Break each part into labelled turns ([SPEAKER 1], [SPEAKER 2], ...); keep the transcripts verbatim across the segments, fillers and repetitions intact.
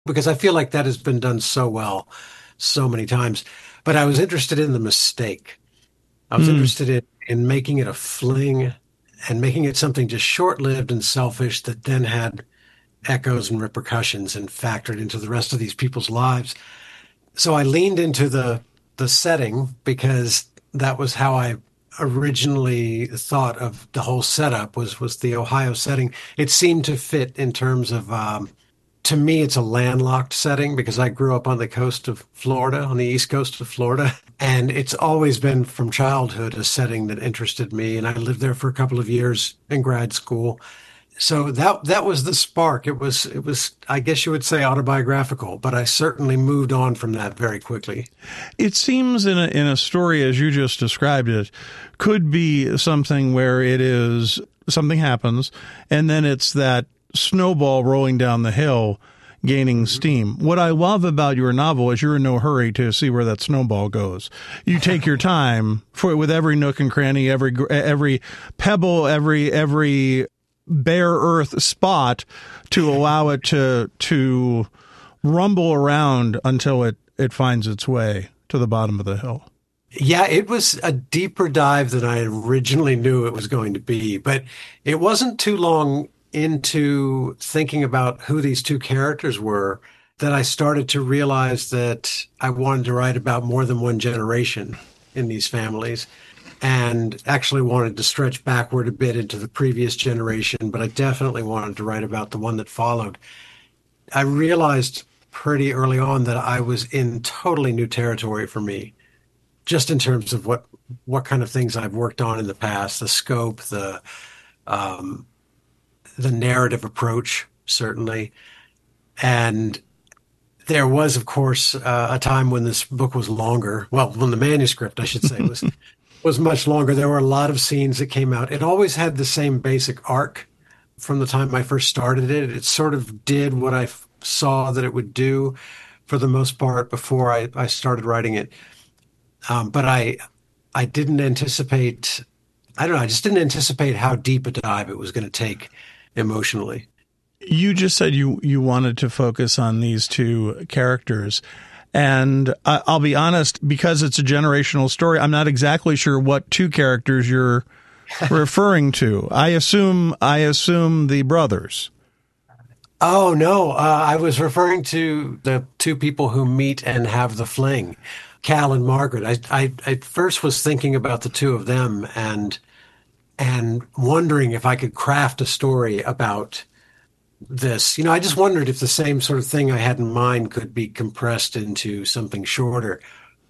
[SPEAKER 1] because I feel like that has been done so well so many times. But I was interested in the mistake. I was
[SPEAKER 2] Hmm.
[SPEAKER 1] interested in, in making it a fling and making it something just short-lived and selfish that then had echoes and repercussions and factored into the rest of these people's lives. So I leaned into the the setting because that was how I originally thought of the whole setup was was the Ohio setting. It seemed to fit in terms of um, to me, it's a landlocked setting because I grew up on the coast of Florida, on the east coast of Florida. And it's always been from childhood a setting that interested me. And I lived there for a couple of years in grad school. So that that was the spark. It was it was I guess you would say autobiographical, but I certainly moved on from that very quickly.
[SPEAKER 2] It seems in a, in a story, as you just described it, could be something where it is something happens and then it's that snowball rolling down the hill gaining steam. What I love about your novel is you're in no hurry to see where that snowball goes. You take your time for with every nook and cranny, every every pebble, every every bare earth spot to allow it to to rumble around until it it finds its way to the bottom of the hill.
[SPEAKER 1] Yeah, it was a deeper dive than I originally knew it was going to be, but it wasn't too long into thinking about who these two characters were that I started to realize that I wanted to write about more than one generation in these families and actually wanted to stretch backward a bit into the previous generation, but I definitely wanted to write about the one that followed. I realized pretty early on that I was in totally new territory for me, just in terms of what what kind of things I've worked on in the past, the scope, the um, the narrative approach, certainly. And there was, of course, uh, a time when this book was longer. Well, when the manuscript, I should say, was was much longer. There were a lot of scenes that came out. It always had the same basic arc from the time I first started it. It sort of did what I f- saw that it would do for the most part before I, I started writing it. Um, but I I didn't anticipate, I don't know, I just didn't anticipate how deep a dive it was going to take emotionally.
[SPEAKER 2] You just said you you wanted to focus on these two characters. And I, I'll be honest, because it's a generational story, I'm not exactly sure what two characters you're referring to. I assume I assume the brothers.
[SPEAKER 1] Oh, no, uh, I was referring to the two people who meet and have the fling, Cal and Margaret. I, I at first was thinking about the two of them and and wondering if I could craft a story about this. You know, I just wondered if the same sort of thing I had in mind could be compressed into something shorter.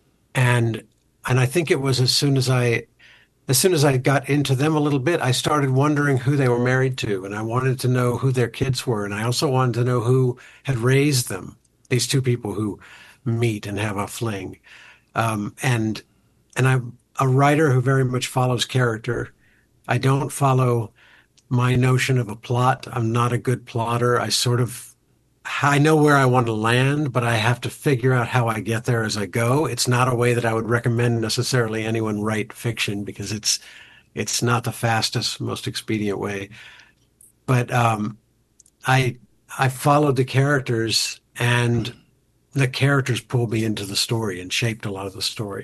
[SPEAKER 1] And and I think it was as soon as I as soon as I got into them a little bit, I started wondering who they were married to, and I wanted to know who their kids were, and I also wanted to know who had raised them. These two people who meet and have a fling, um, and and I'm a writer who very much follows character. I don't follow my notion of a plot. I'm not a good plotter. I sort of I know where I want to land, but I have to figure out how I get there as I go. It's not a way that I would recommend necessarily anyone write fiction because it's it's not the fastest, most expedient way. But um, I I followed the characters, and the characters pulled me into the story and shaped a lot of the story.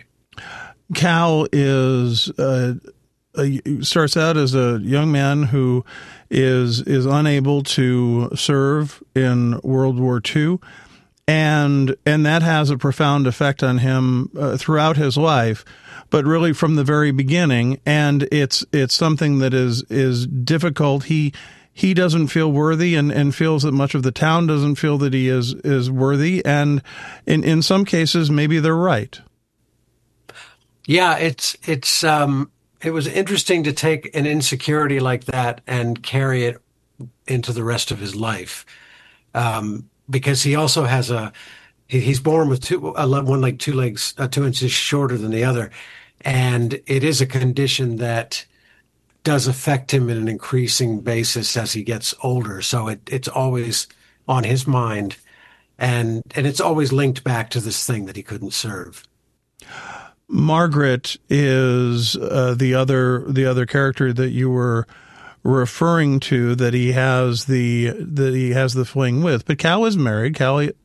[SPEAKER 2] Cal is uh, a, starts out as a young man who is is unable to serve in World War Two, and and that has a profound effect on him uh, throughout his life, but really from the very beginning. And it's it's something that is is difficult. He he doesn't feel worthy, and, and feels that much of the town doesn't feel that he is is worthy. And in in some cases, maybe they're right.
[SPEAKER 1] Yeah, it's it's um it was interesting to take an insecurity like that and carry it into the rest of his life. Um, because he also has a he, he's born with two uh, one leg, two legs, uh, two inches shorter than the other, and it is a condition that does affect him in an increasing basis as he gets older. So it it's always on his mind, and and it's always linked back to this thing that he couldn't serve.
[SPEAKER 2] Margaret is uh, the other the other character that you were referring to that he has the that he has the fling with. But Cal is married. Cal